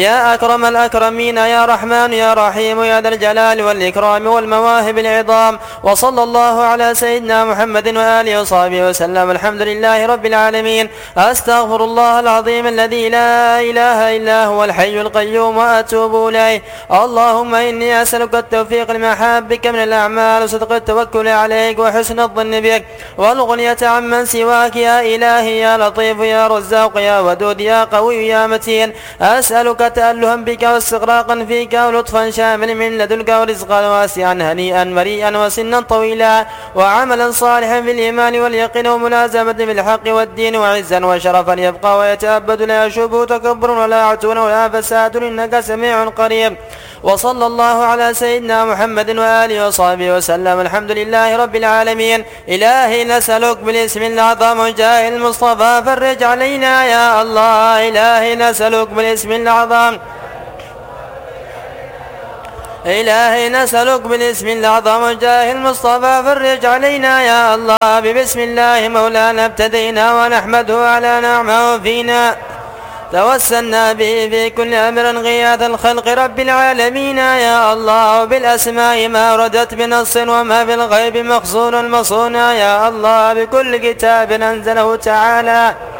يا أكرم الأكرمين يا رحمن يا رحيم يا ذا الجلال والإكرام والمواهب العظام. وصلى الله على سيدنا محمد وآله وصحبه وسلم. الحمد لله رب العالمين. أستغفر الله العظيم الذي لا إله إلا هو الحي القيوم وأتوب إليه. اللهم إني أسألك التوفيق لمحابك من الأعمال وصدق التوكل عليك وحسن الظن بك والغنية عمن سواك يا إلهي يا لطيف يا رزاق يا ودود يا قوي يا متين. أسألك تألها بك واستغراقا فيك ولطفا شامل من لدنك ورزقا واسعا هنيئا مريئا وسنا طويلا وعملا صالحا في الإيمان واليقين وملازمة بالحق والدين وعزا وشرفا يبقى ويتأبد لا يشوب تكبر ولا عتون ولا فساد إنك سميع قريب. وصلى الله على سيدنا محمد وآله وصحبه وسلم. الحمد لله رب العالمين. إلهي نسألك بالاسم الأعظم جاه المصطفى فرج علينا يا الله. إلهي نسألك بالاسم الأعظم إلهي نسألك بالاسم الأعظم جاه المصطفى فرج علينا يا الله. ببسم الله مولانا ابتدينا ونحمده على نعمه فينا توسلنا به في كل أمر غياث الخلق رب العالمين يا الله. بالأسماء ما وردت بنص وما في الغيب مخزون المصون يا الله. بكل كتاب أنزله تعالى